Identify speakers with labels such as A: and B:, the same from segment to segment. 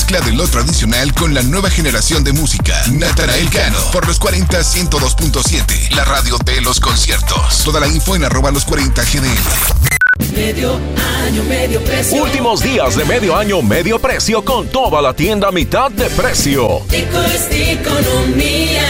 A: mezcla de lo tradicional con la nueva generación de música. Natanael Cano, por los 40 102.7, la radio de los conciertos. Toda la info en @los40GDL.
B: Medio año, medio precio.
C: Últimos días de medio año, medio precio con toda la tienda a mitad de precio.
B: Tico es economía.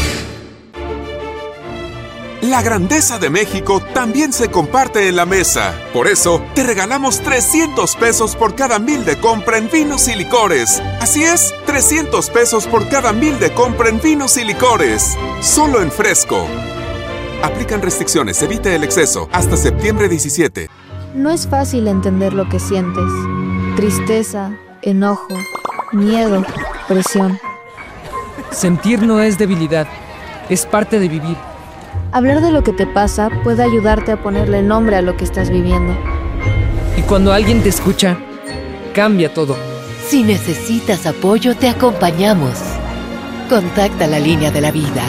D: La grandeza de México también se comparte en la mesa. Por eso, te regalamos 300 pesos por cada 1,000 de compra en vinos y licores. Así es, 300 pesos por cada 1,000 de compra en vinos y licores. Solo en Fresco. Aplican restricciones, evite el exceso. Hasta septiembre 17.
E: No es fácil entender lo que sientes. Tristeza, enojo, miedo, presión.
F: Sentir no es debilidad, es parte de vivir.
E: Hablar de lo que te pasa puede ayudarte a ponerle nombre a lo que estás viviendo.
F: Y cuando alguien te escucha, cambia todo.
G: Si necesitas apoyo, te acompañamos. Contacta la línea de la vida.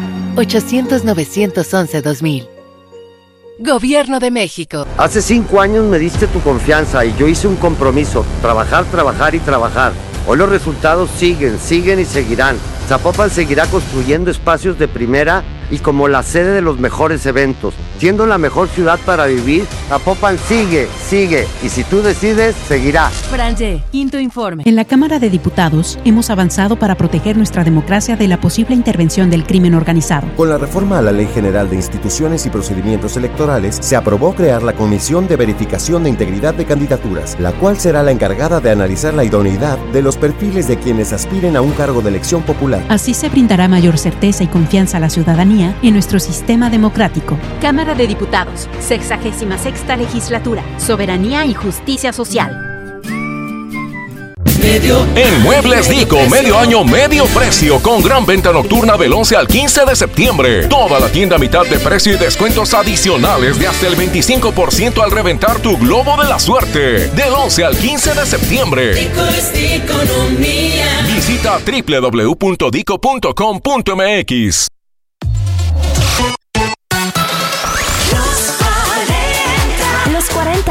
G: 800-911-2000. Gobierno de México.
H: Hace 5 años me diste tu confianza y yo hice un compromiso. Trabajar, trabajar y trabajar. Hoy los resultados siguen y seguirán. Zapopan seguirá construyendo espacios de primera y como la sede de los mejores eventos. Siendo la mejor ciudad para vivir, Zapopan sigue. Y si tú decides, seguirá.
I: Franje, quinto informe.
J: En la Cámara de Diputados hemos avanzado para proteger nuestra democracia de la posible intervención del crimen organizado.
K: Con la reforma a la Ley General de Instituciones y Procedimientos Electorales, se aprobó crear la Comisión de Verificación de Integridad de Candidaturas, la cual será la encargada de analizar la idoneidad de los perfiles de quienes aspiren a un cargo de elección popular.
J: Así se brindará mayor certeza y confianza a la ciudadanía en nuestro sistema democrático.
I: Cámara de Diputados, 66ª Legislatura, Soberanía y Justicia Social.
C: En Muebles Dico, medio año, medio precio, con gran venta nocturna del 11 al 15 de septiembre. Toda la tienda a mitad de precio y descuentos adicionales de hasta el 25% al reventar tu globo de la suerte. Del 11 al 15 de septiembre.
B: Tico es economía.
C: Visita www.dico.com.mx.
I: Los 40.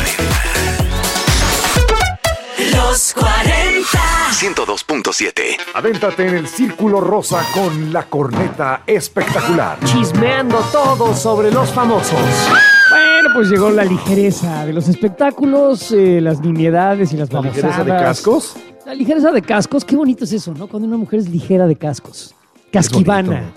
B: Los 40.
L: 102.7.
M: Avéntate en el Círculo Rosa con la corneta espectacular.
N: Chismeando todo sobre los famosos. Bueno, pues llegó la ligereza de los espectáculos, las nimiedades y las babosadas.
M: ¿La ligereza de cascos?
N: La ligereza de cascos, qué bonito es eso, ¿no? Cuando una mujer es ligera de cascos. Casquivana.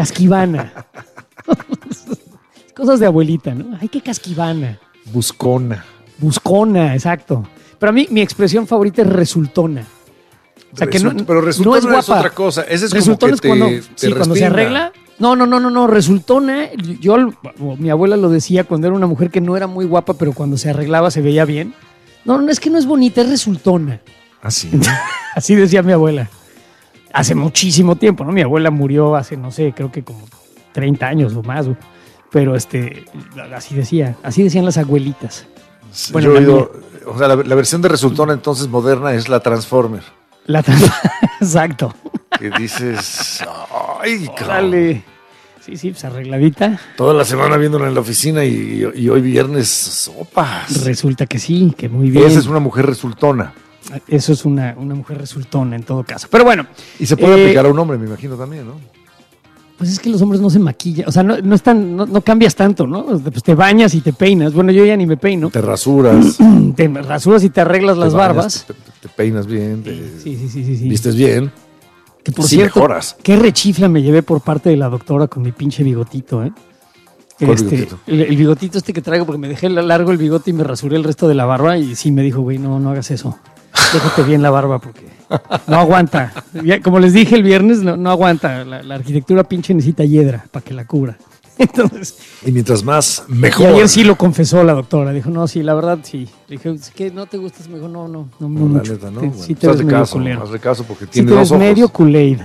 N: Cosas de abuelita, ¿no? Ay, qué casquivana.
M: Buscona,
N: exacto. Pero a mí mi expresión favorita es resultona. O sea,
M: pero resultona
N: no es guapa.
M: Es otra cosa. Ese es
N: resultona
M: como que
N: cuando se arregla. No, resultona. Mi abuela lo decía cuando era una mujer que no era muy guapa, pero cuando se arreglaba se veía bien. No, es que no es bonita, es resultona.
M: Así.
N: Así decía mi abuela. Hace muchísimo tiempo, ¿no? Mi abuela murió hace, no sé, creo que como 30 años o más. Pero así decían las abuelitas.
M: Bueno, yo he oído, o sea, la versión de resultona entonces moderna es la Transformer.
N: Exacto.
M: Que dices, ay,
N: dale. Sí, pues arregladita.
M: Toda la semana viéndola en la oficina y hoy viernes, sopas.
N: Resulta que sí, que muy bien.
M: Esa es una mujer resultona.
N: Eso es una mujer resultona en todo caso. Pero bueno.
M: Y se puede aplicar a un hombre, me imagino también, ¿no?
N: Pues es que los hombres no se maquillan, o sea, no cambias tanto, ¿no? Pues te bañas y te peinas. Bueno, yo ya ni me peino.
M: Te rasuras.
N: Te rasuras y te arreglas las barbas.
M: Te peinas bien,
N: sí.
M: Vistes bien.
N: Que por cierto, mejoras. Qué rechifla me llevé por parte de la doctora con mi pinche bigotito, ¿eh?
M: Bigotito?
N: El bigotito que traigo, porque me dejé largo el bigote y me rasuré el resto de la barba y sí me dijo, güey, no hagas eso. Déjate bien la barba porque no aguanta. Como les dije el viernes, no aguanta. La arquitectura pinche necesita hiedra para que la cubra. Entonces,
M: y mientras más, mejor.
N: Y ayer sí lo confesó la doctora. Dijo, no, sí, la verdad sí. Le dije, ¿qué no te gustas? Me dijo, no mucho.
M: Neta, ¿no?
N: Sí, te ves medio culero.
M: Hazle caso porque tiene
N: sí,
M: dos ojos.
N: medio Kool-Aid.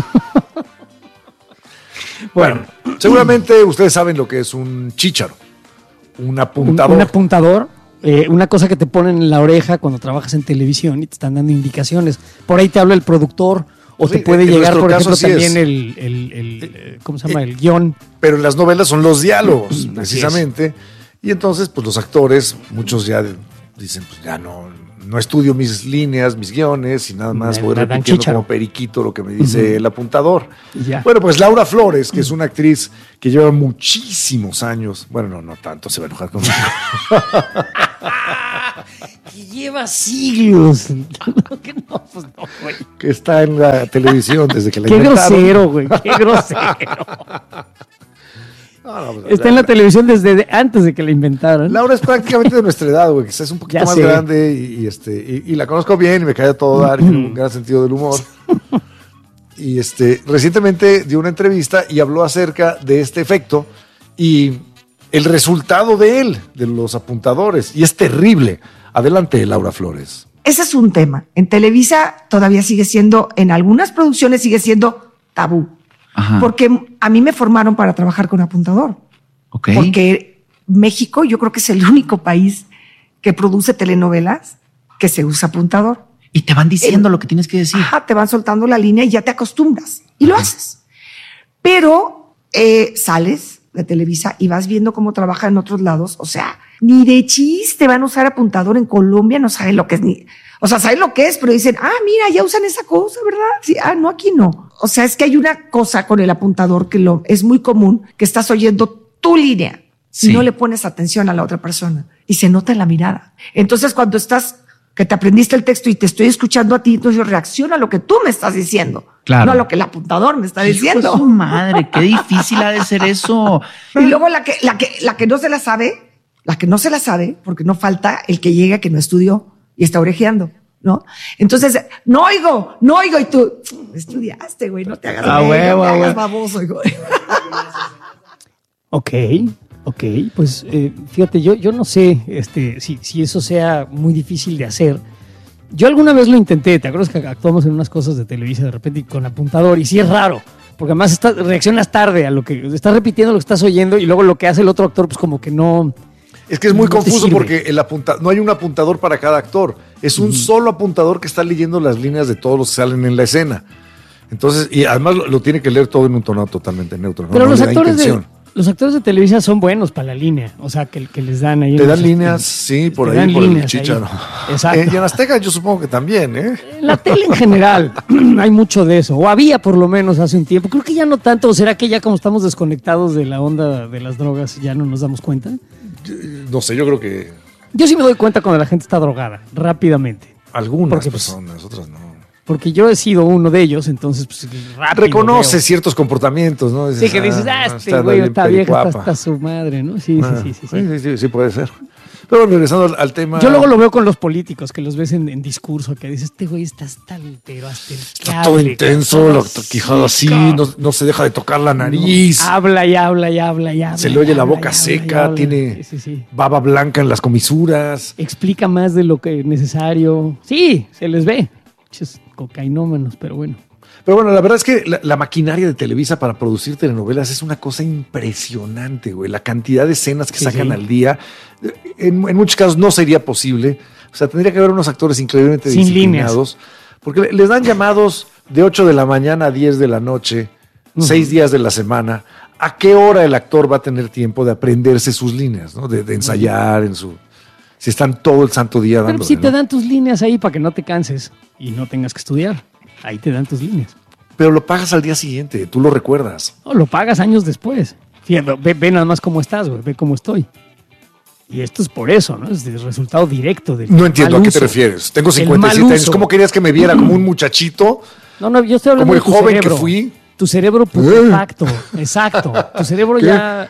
M: Bueno, seguramente ustedes saben lo que es un chícharo. Un apuntador.
N: Un apuntador. Una cosa que te ponen en la oreja cuando trabajas en televisión y te están dando indicaciones. Por ahí te habla el productor o te puede llegar, por ejemplo, también el ¿cómo se llama? El guión.
M: Pero en las novelas son los diálogos, precisamente. Y entonces, pues los actores, muchos ya dicen, pues ya no no estudio mis líneas, mis guiones y nada más voy repitiendo como periquito lo que me dice el apuntador.
N: Ya.
M: Bueno, pues Laura Flores, que es una actriz que lleva muchísimos años, bueno, no tanto, se va a enojar conmigo.
N: Que lleva siglos.
M: Que está en la televisión desde que la
N: Qué
M: inventaron.
N: grosero, güey, qué grosero. Está en la televisión desde antes de que la inventaran.
M: Laura es prácticamente de nuestra edad, güey, quizás es un poquito más grande y la conozco bien y me cae a todo dar, y tiene un gran sentido del humor. Y recientemente dio una entrevista y habló acerca de este efecto y el resultado de él, de los apuntadores, y es terrible. Adelante, Laura Flores.
O: Ese es un tema. En Televisa todavía sigue siendo, en algunas producciones sigue siendo tabú. Ajá. Porque a mí me formaron para trabajar con apuntador. Okay. Porque México yo creo que es el único país que produce telenovelas que se usa apuntador.
P: Y te van diciendo lo que tienes que decir.
O: Ajá, te van soltando la línea y ya te acostumbras. Y lo haces. Pero sales de Televisa y vas viendo cómo trabaja en otros lados. O sea, ni de chiste van a usar apuntador en Colombia, no saben lo que es ni... O sea, saben lo que es, pero dicen, mira, ya usan esa cosa, ¿verdad? Sí, no, aquí no. O sea, es que hay una cosa con el apuntador que es muy común, que estás oyendo tu línea y no le pones atención a la otra persona y se nota en la mirada. Entonces, cuando que te aprendiste el texto y te estoy escuchando a ti, entonces yo reacciono a lo que tú me estás diciendo, no a lo que el apuntador me está diciendo.
P: Hijo de su madre, qué difícil ha de ser eso.
O: Y luego la que no se la sabe, porque no falta el que llega que no estudió y está orejeando, ¿no? Entonces, no oigo, y tú, estudiaste, güey, no te hagas baboso, hijo.
N: Ok, pues fíjate, yo no sé si eso sea muy difícil de hacer. Yo alguna vez lo intenté, ¿te acuerdas que actuamos en unas cosas de Televisa de repente con apuntador? Y sí es raro, porque además reaccionas tarde a lo que estás repitiendo, lo que estás oyendo, y luego lo que hace el otro actor, pues como que no...
M: Es que es muy confuso porque no hay un apuntador para cada actor. Es un solo apuntador que está leyendo las líneas de todos los que salen en la escena. Entonces, y además lo tiene que leer todo en un tono totalmente neutro.
N: Pero los actores de Televisa son buenos para la línea. O sea, que les dan ahí.
M: Te dan líneas, sí, por ahí, por el chícharo.
N: Exacto.
M: Y en Azteca yo supongo que también, ¿eh?
N: En la tele en general hay mucho de eso. O había por lo menos hace un tiempo. Creo que ya no tanto. ¿O será que ya como estamos desconectados de la onda de las drogas ya no nos damos cuenta?
M: No sé, yo creo que...
N: Yo sí me doy cuenta cuando la gente está drogada, rápidamente.
M: Algunas personas, otras no.
N: Porque yo he sido uno de ellos, entonces pues rápido
M: reconoce ciertos comportamientos, ¿no?
N: Dices, sí, que dices, este güey está vieja, está su madre, ¿no? Sí,
M: sí puede ser. Pero regresando al tema...
N: Yo luego lo veo con los políticos, que los ves en discurso, que dices, este güey está pero hasta el
M: está todo intenso, la quijada así, no se deja de tocar la nariz.
N: Habla y habla.
M: Se le oye la boca seca, tiene baba blanca en las comisuras.
N: Explica más de lo que es necesario. Sí, se les ve. Cocainómanos, pero bueno.
M: Pero bueno, la verdad es que la maquinaria de Televisa para producir telenovelas es una cosa impresionante, güey. La cantidad de escenas que sacan al día, en muchos casos no sería posible. O sea, tendría que haber unos actores increíblemente disciplinados. Porque les dan llamados de 8 de la mañana a 10 de la noche, 6 días de la semana. ¿A qué hora el actor va a tener tiempo de aprenderse sus líneas, ¿no? De ensayar si están todo el santo día dándole.
N: Pero si te dan tus líneas ahí para que no te canses y no tengas que estudiar. Ahí te dan tus líneas.
M: Pero lo pagas al día siguiente, tú lo recuerdas.
N: No, lo pagas años después. Fíjate, ve nada más cómo estás, güey, ve cómo estoy. Y esto es por eso, ¿no? Es el resultado directo del
M: No entiendo a qué te refieres. Tengo 57 años. ¿Cómo querías que me viera como un muchachito?
N: No, yo estoy hablando
M: como el joven cerebro. Que fui.
N: Tu cerebro putrefacto, exacto. Tu cerebro ya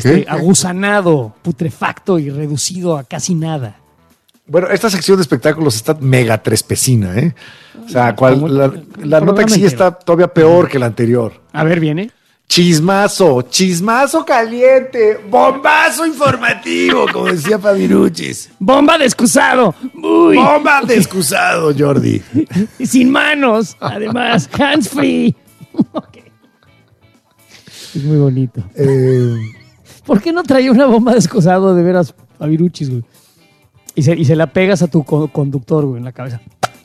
N: aguzanado, putrefacto y reducido a casi nada.
M: Bueno, esta sección de espectáculos está mega trespecina, ¿eh? O sea, la nota que sigue está todavía peor que la anterior.
N: A ver, viene.
M: Chismazo caliente, bombazo informativo, como decía Fabiruchis.
N: Bomba de excusado.
M: Uy. Bomba de excusado, Jordi.
N: Sin manos, además, hands free. Okay. Es muy bonito. ¿Por qué no traía una bomba de excusado de veras Fabiruchis, güey? Y se la pegas a tu conductor, güey, en la cabeza.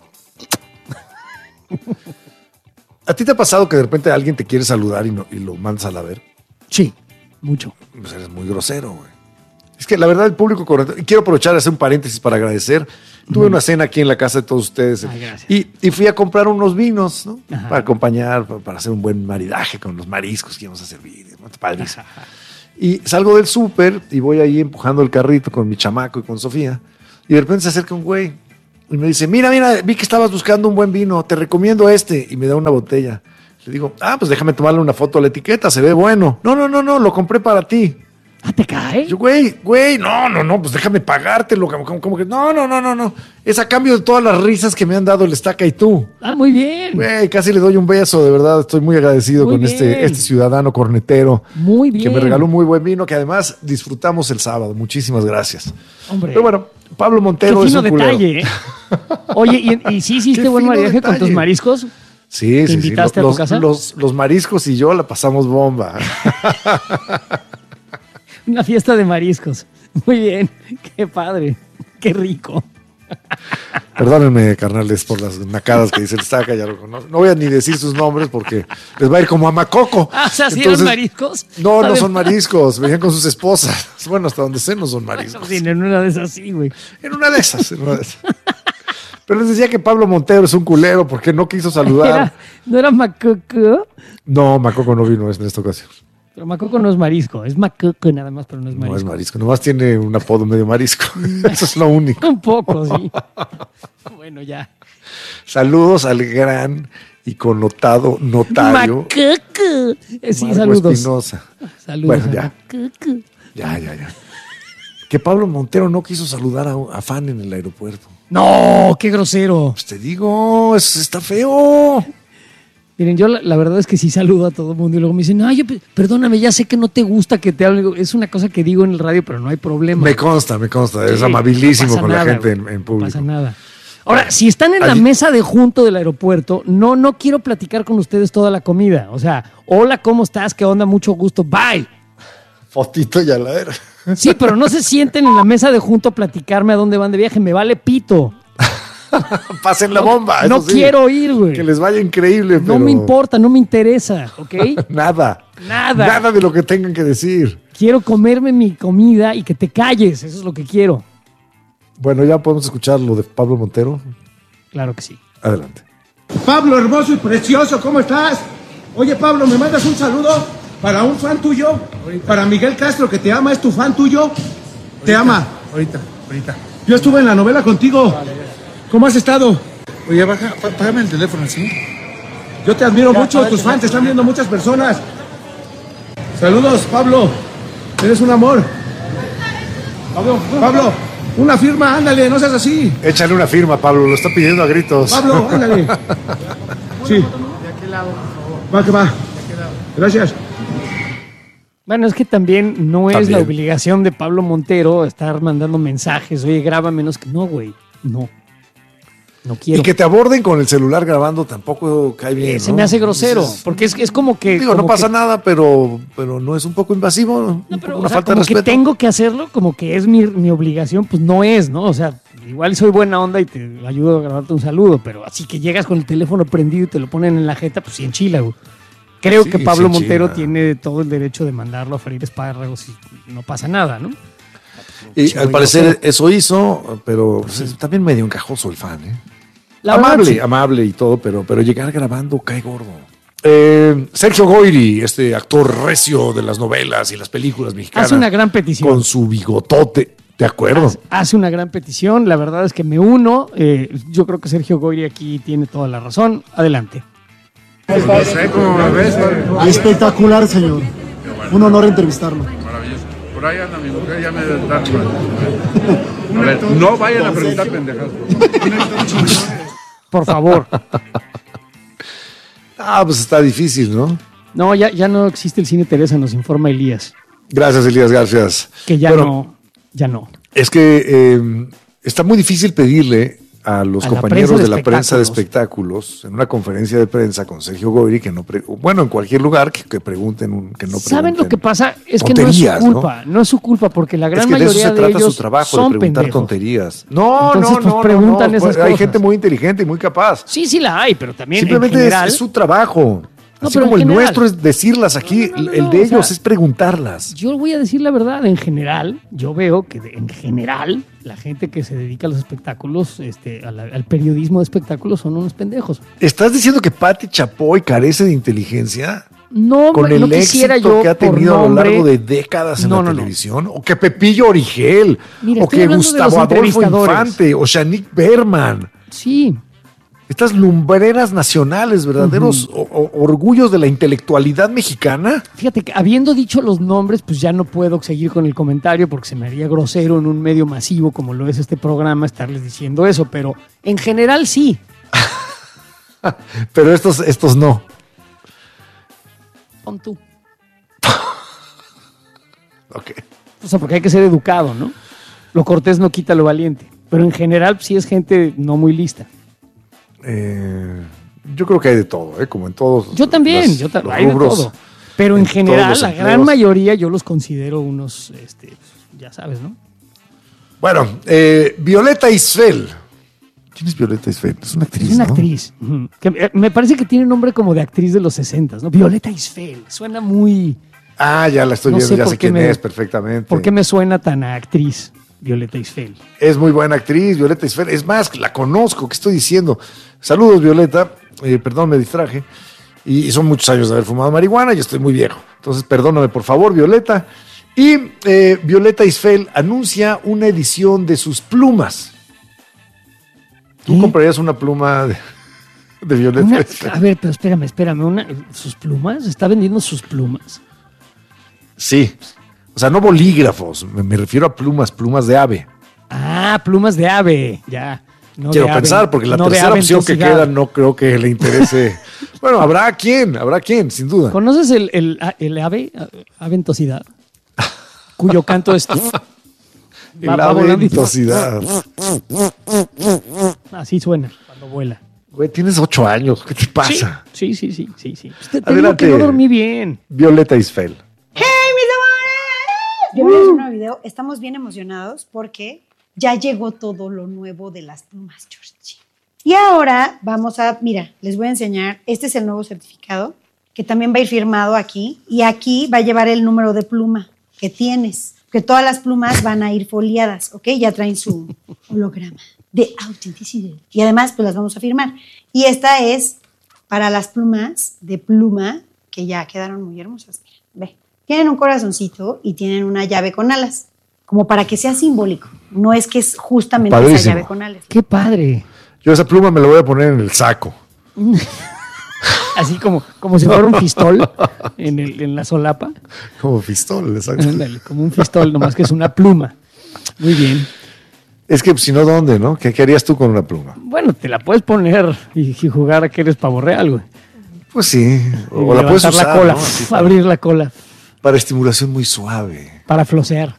M: ¿A ti te ha pasado que de repente alguien te quiere saludar y lo mandas a la ver?
N: Sí, mucho.
M: Pues eres muy grosero, güey. Es que la verdad el público correcto, y quiero aprovechar de hacer un paréntesis para agradecer. Tuve una cena aquí en la casa de todos ustedes. Y fui a comprar unos vinos, ¿no? Para acompañar, para hacer un buen maridaje con los mariscos que íbamos a servir. Padrísimo. Y salgo del súper y voy ahí empujando el carrito con mi chamaco y con Sofía. Y de repente se acerca un güey y me dice, mira, vi que estabas buscando un buen vino, te recomiendo este. Y me da una botella. Le digo, pues déjame tomarle una foto a la etiqueta, se ve bueno. No, lo compré para ti.
N: ¿Te cae?
M: Yo, güey, no, pues déjame pagártelo. Como que, no. Es a cambio de todas las risas que me han dado el Estaca y tú.
N: Muy bien.
M: Güey, casi le doy un beso, de verdad. Estoy muy agradecido con este ciudadano cornetero.
N: Muy bien.
M: Que me regaló un muy buen vino, que además disfrutamos el sábado. Muchísimas gracias.
N: Hombre.
M: Pero bueno, Pablo Montero
N: qué
M: es
N: fino
M: un culero.
N: detalle, ¿eh? Oye, ¿y sí hiciste buen maridaje con tus mariscos?
M: Sí.
N: ¿Te invitaste a tu casa?
M: Los mariscos y yo la pasamos bomba.
N: Una fiesta de mariscos. Muy bien. Qué padre. Qué rico.
M: Perdónenme, carnales, por las nacadas que dice el Estaca. Ya lo conozco. No voy a ni decir sus nombres porque les va a ir como a Macoco.
N: O sea, ¿sí eran mariscos?
M: No son mariscos. Venían con sus esposas. Bueno, hasta donde sé no son mariscos.
N: Sí, en una de esas sí, güey.
M: En una de esas. Pero les decía que Pablo Montero es un culero porque no quiso saludar.
N: ¿No era Macoco?
M: No, Macoco no vino en esta ocasión.
N: Pero Macoco no es marisco, es Macoco nada más, pero no es marisco.
M: No es marisco, nomás tiene un apodo medio marisco. Eso es lo único.
N: Un poco, sí. Bueno, ya.
M: Saludos al gran y connotado notario.
N: Macoco. Sí,
M: Marco
N: saludos.
M: Espinosa.
N: Saludos.
M: Bueno, ya.
N: Macoco.
M: Ya. Que Pablo Montero no quiso saludar a fan en el aeropuerto.
N: No, qué grosero.
M: Pues te digo, está feo.
N: Miren, yo la verdad es que sí saludo a todo el mundo y luego me dicen, perdóname, ya sé que no te gusta que te hable. Es una cosa que digo en el radio, pero no hay problema.
M: Me consta. Es
N: Sí,
M: amabilísimo
N: no
M: con
N: nada,
M: la gente
N: güey,
M: en público.
N: No pasa nada. Ahora, si están en la mesa de junto del aeropuerto, no quiero platicar con ustedes toda la comida. O sea, hola, ¿cómo estás? ¿Qué onda? Mucho gusto. Bye.
M: Fotito y a la era.
N: Sí, pero no se sienten en la mesa de junto a platicarme a dónde van de viaje. Me vale pito.
M: Pasen la bomba.
N: No
M: sí.
N: quiero ir, güey.
M: Que les vaya increíble.
N: No me importa, no me interesa, ¿ok?
M: Nada de lo que tengan que decir.
N: Quiero comerme mi comida y que te calles. Eso es lo que quiero.
M: Bueno, ya podemos escuchar lo de Pablo Montero.
N: Claro que sí.
M: Adelante.
Q: Pablo, hermoso y precioso, ¿cómo estás? Oye, Pablo, ¿me mandas un saludo para un fan tuyo? Ahorita. Para Miguel Castro, que te ama, es tu fan tuyo. Ahorita, te ama.
R: Ahorita.
Q: Yo estuve en la novela contigo. Vale. ¿Cómo has estado?
R: Oye, págame el teléfono, ¿sí?
Q: Yo te admiro mucho, tus fans te están viendo muchas personas. Saludos, Pablo. Eres un amor. Pablo, una firma, ándale, no seas así.
M: Échale una firma, Pablo, lo está pidiendo a gritos.
Q: Pablo, ándale. Sí.
R: ¿De aquel lado, por favor?
Q: Va, que va. Gracias.
N: Bueno, es que también no es la obligación de Pablo Montero estar mandando mensajes. Oye, grábame, no, güey. No quiero.
M: Y que te aborden con el celular grabando tampoco cae bien.
N: Se me hace grosero, porque es como que...
M: Digo, no pasa nada, pero no es un poco invasivo.
N: No, pero
M: una falta de respeto.
N: Que tengo que hacerlo, como que es mi obligación, pues no es, ¿no? O sea, igual soy buena onda y te ayudo a grabarte un saludo, pero así que llegas con el teléfono prendido y te lo ponen en la jeta, pues sí enchila, güey. Creo que Pablo Montero tiene todo el derecho de mandarlo a freír espárragos y no pasa nada, ¿no?
M: Y al parecer eso hizo, pero pues, también medio encajoso el fan, ¿eh? Amable y todo, pero llegar grabando cae gordo. Sergio Goyri, este actor recio de las novelas y las películas mexicanas.
N: Hace una gran petición.
M: Con su bigotote, de acuerdo.
N: Hace una gran petición, la verdad es que me uno. Yo creo que Sergio Goyri aquí tiene toda la razón. Adelante.
R: No sé cómo me ves.
S: Espectacular, señor. Un honor entrevistarlo.
R: Maravilloso. Por ahí anda mi mujer, ya me debe dar. A ver, no vayan a preguntar pendejadas.
N: Por favor.
M: Pues está difícil, ¿no?
N: No, ya no existe el Cine Teresa, nos informa Elías.
M: Gracias, Elías, gracias.
N: Que ya no.
M: Es que está muy difícil pedirle a los compañeros de la prensa de espectáculos en una conferencia de prensa con Sergio Goyri que en cualquier lugar que pregunten, que no pregunten.
N: ¿Saben lo que pasa? Es que no es su culpa, no es su culpa, porque la gran mayoría de ellos son pendejos.
M: De eso se trata su trabajo, de preguntar tonterías. No,
N: preguntan esas cosas.
M: Hay gente muy inteligente y muy capaz.
N: Sí la hay, pero también
M: simplemente es su trabajo.
N: No,
M: Así como el nuestro es decirlas aquí, el de ellos es preguntarlas.
N: Yo voy a decir la verdad, en general, yo veo que en general la gente que se dedica a los espectáculos, al periodismo de espectáculos son unos pendejos.
M: ¿Estás diciendo que Pati Chapoy carece de inteligencia?
N: No,
M: con el
N: no quisiera
M: éxito
N: yo
M: que ha tenido
N: por nombre,
M: a lo largo de décadas en la televisión, o que Pepillo Origel,
N: Mira,
M: o que Gustavo Adolfo Infante, o Shanique Berman.
N: Sí.
M: Estas lumbreras nacionales, verdaderos orgullos de la intelectualidad mexicana.
N: Fíjate que habiendo dicho los nombres, pues ya no puedo seguir con el comentario porque se me haría grosero en un medio masivo como lo es este programa estarles diciendo eso, pero en general sí.
M: Pero estos no.
N: Pon tú.
M: Ok.
N: O sea, porque hay que ser educado, ¿no? Lo cortés no quita lo valiente. Pero en general sí es gente no muy lista.
M: Yo creo que hay de todo, como en todos.
N: Yo también, hay de todo. Pero en general, la gran mayoría yo los considero unos, ya sabes, ¿no?
M: Bueno, Violeta Isfel. ¿Quién es Violeta Isfel? Es una actriz,
N: Es una actriz. Que, me parece que tiene nombre como de actriz de los 60s, ¿no? Violeta Isfel. Suena muy...
M: Ah, ya la estoy viendo, ya sé quién es perfectamente.
N: ¿Por qué me suena tan a actriz Violeta Isfel?
M: Es muy buena actriz, Violeta Isfel. Es más, la conozco, ¿qué estoy diciendo? Saludos, Violeta. Perdón, me distraje. Y son muchos años de haber fumado marihuana y estoy muy viejo. Entonces, perdóname, por favor, Violeta. Y Violeta Isfel anuncia una edición de sus plumas. ¿Tú comprarías una pluma de Violeta Isfel?
N: A ver, pero espérame. ¿Sus plumas? ¿Está vendiendo sus plumas?
M: Sí. O sea, no bolígrafos. Me refiero a plumas de ave.
N: Ah, plumas de ave. Ya. No
M: quiero pensar, porque la tercera opción que queda no creo que le interese. Bueno, habrá quien, sin duda.
N: ¿Conoces el ave? Aventosidad. Cuyo canto es...
M: La aventosidad.
N: Así suena cuando vuela.
M: Güey, tienes 8 años. ¿Qué te pasa?
N: Sí. Te digo que no dormí bien.
M: Violeta Isfel.
T: ¡Hey, mis amores! Yo les un nuevo video. Estamos bien emocionados porque ya llegó todo lo nuevo de las plumas, Georgie. Y ahora vamos a... Mira, les voy a enseñar. Este es el nuevo certificado que también va a ir firmado aquí. Y aquí va a llevar el número de pluma que tienes. Que todas las plumas van a ir foliadas, ¿ok? Ya traen su holograma de autenticidad. Y además, pues las vamos a firmar. Y esta es para las plumas de pluma que ya quedaron muy hermosas. Mira, ve. Tienen un corazoncito y tienen una llave con alas. Como para que sea simbólico. No es que es justamente
M: Padrísimo.
T: Esa llave con alas.
N: ¡Qué padre!
M: Yo esa pluma me la voy a poner en el saco.
N: Así como si fuera un fistol en la solapa.
M: Como fistol, exacto.
N: Como un fistol, nomás que es una pluma. Muy bien.
M: Es que si no, ¿dónde, no? ¿Qué harías tú con una pluma?
N: Bueno, te la puedes poner y jugar a que eres pavo real, güey.
M: Pues sí. O la puedes usar,
N: la cola,
M: ¿no?
N: abrir la cola.
M: Para estimulación muy suave.
N: Para flosear.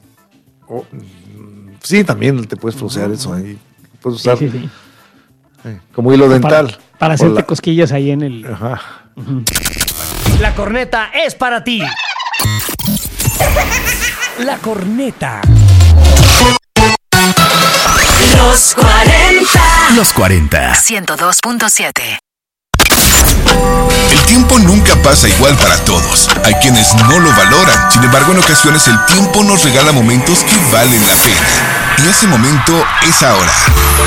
M: Sí, también te puedes flosear eso ahí. Puedes usar
N: Sí.
M: como hilo dental.
N: Para hacerte cosquillas ahí en el...
M: Ajá.
U: La corneta es para ti. La corneta.
B: Los 40.
L: Los 40.
G: 102.7.
A: El tiempo nunca pasa igual para todos. Hay quienes no lo valoran. Sin embargo, en ocasiones el tiempo nos regala momentos que valen la pena. Y ese momento es ahora.